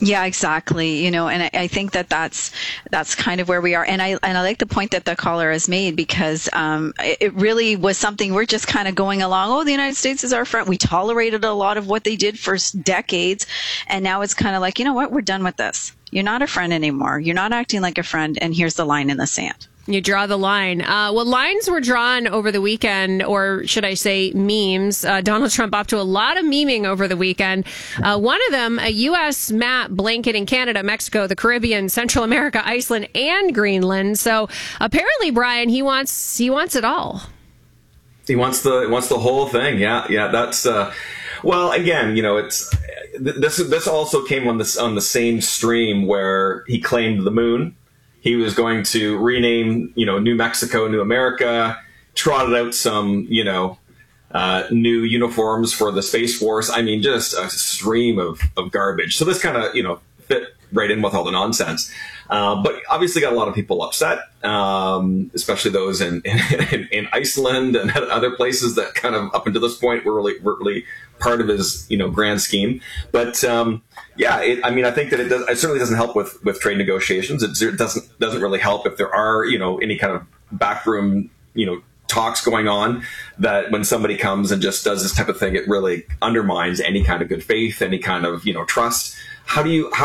Yeah, exactly. And I think that's kind of where we are. And I like the point that the caller has made, because it really was something we're just kind of going along. Oh, the United States is our friend. We tolerated a lot of what they did for decades, and now it's kind of like, you know what? We're done with this. You're not a friend anymore. You're not acting like a friend, and here's the line in the sand. You draw the line. Well, lines were drawn over the weekend, or should I say memes. Donald Trump up to a lot of memeing over the weekend. One of them, a U.S. map blanketing Canada, Mexico, the Caribbean, Central America, Iceland, and Greenland. So apparently, Brian, he wants it all. He wants the whole thing. Yeah. That's well, again, it's this also came on the same stream where he claimed the moon. He was going to rename, New Mexico, New America, trotted out some, new uniforms for the Space Force. I mean, just a stream of garbage. So this kind of, fit right in with all the nonsense. But obviously got a lot of people upset, especially those in Iceland and other places that kind of up until this point were really part of his, grand scheme. But I think that it certainly doesn't help with trade negotiations. It doesn't really help if there are, any kind of backroom, talks going on, that when somebody comes and just does this type of thing, it really undermines any kind of good faith, any kind of, trust. How do you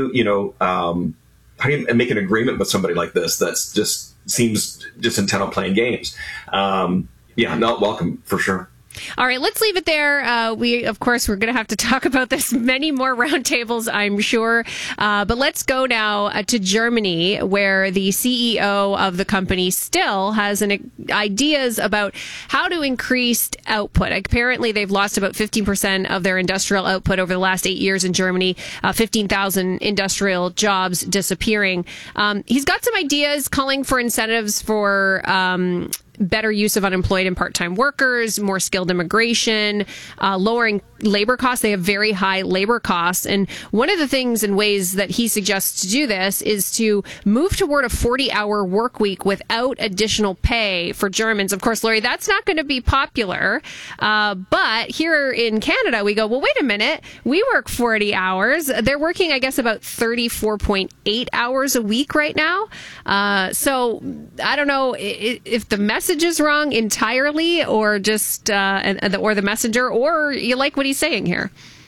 make an agreement with somebody like this that's just seems just intent on playing games? Not welcome for sure. All right, let's leave it there. Of course, we're going to have to talk about this many more roundtables, I'm sure. But let's go now to Germany, where the CEO of the company still has ideas about how to increase output. Apparently, they've lost about 15% of their industrial output over the last 8 years in Germany, 15,000 industrial jobs disappearing. He's got some ideas calling for incentives for better use of unemployed and part-time workers, more skilled immigration, lowering labor costs. They have very high labor costs. And one of the things and ways that he suggests to do this is to move toward a 40-hour work week without additional pay for Germans. Of course, Lori, that's not going to be popular. But here in Canada, we go, well, wait a minute. We work 40 hours. They're working, I guess, about 34.8 hours a week right now. So I don't know if the message is wrong entirely, or just or the messenger, or you like what he's saying here.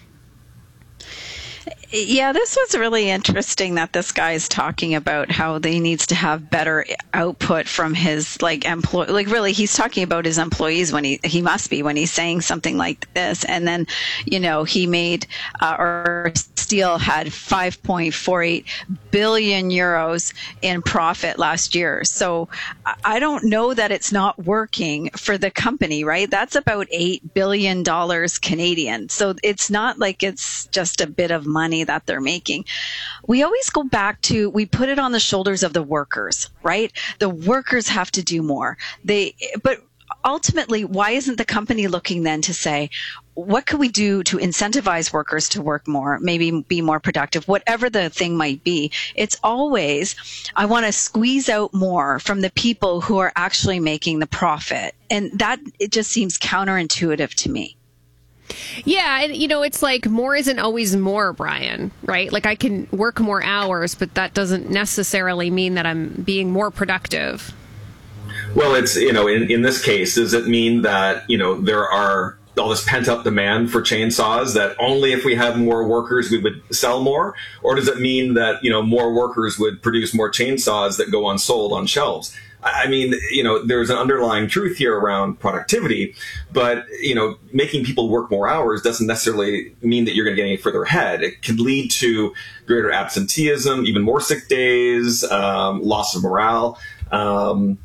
Yeah, this was really interesting that this guy is talking about how he needs to have better output from his employee. Really, he's talking about his employees when he must be when he's saying something like this. And then, he made or Steel had 5.48 billion euros in profit last year. So I don't know that it's not working for the company, right? That's about $8 billion Canadian. So it's not like it's just a bit of money that they're making. We always go back to, we put it on the shoulders of the workers, right? The workers have to do more. But ultimately, why isn't the company looking then to say, what could we do to incentivize workers to work more, maybe be more productive, whatever the thing might be? It's always, I want to squeeze out more from the people who are actually making the profit. And that, it just seems counterintuitive to me. Yeah, and it's like more isn't always more, Brian, right? Like I can work more hours, but that doesn't necessarily mean that I'm being more productive. Well, it's, in this case, does it mean that, there are all this pent up demand for chainsaws that only if we had more workers, we would sell more? Or does it mean that, more workers would produce more chainsaws that go unsold on shelves? I mean, there's an underlying truth here around productivity, but, making people work more hours doesn't necessarily mean that you're going to get any further ahead. It could lead to greater absenteeism, even more sick days, loss of morale. And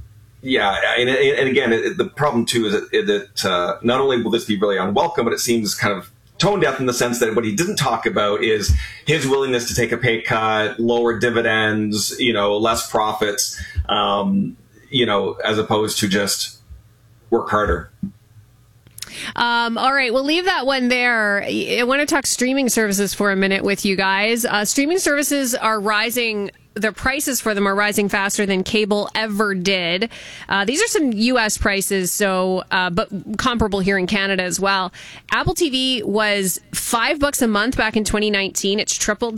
again, the problem, too, is that not only will this be really unwelcome, but it seems kind of tone deaf in the sense that what he didn't talk about is his willingness to take a pay cut, lower dividends, less profits, as opposed to just work harder. All right, we'll leave that one there. I want to talk streaming services for a minute with you guys. Streaming services are rising. The prices for them are rising faster than cable ever did. These are some U.S. prices, but comparable here in Canada as well. Apple TV was $5 a month back in 2019. It's tripled